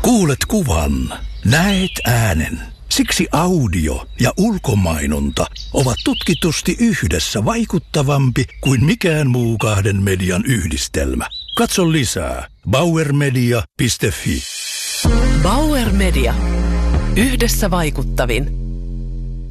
Kuulet kuvan, näet äänen. Siksi audio ja ulkomainonta ovat tutkitusti yhdessä vaikuttavampi kuin mikään muu kahden median yhdistelmä. Katso lisää bauermedia.fi. Bauer Media. Yhdessä vaikuttavin.